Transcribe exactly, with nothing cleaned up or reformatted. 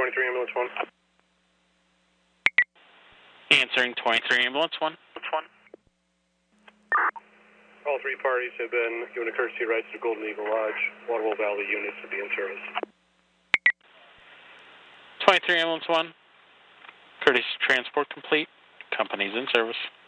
twenty-three Ambulance one. Answering twenty-three Ambulance one. one. All three parties have been given a courtesy ride to the Golden Eagle Lodge. Waterville Valley units will be in service. twenty-three Ambulance one. Courtesy transport complete. Company's in service.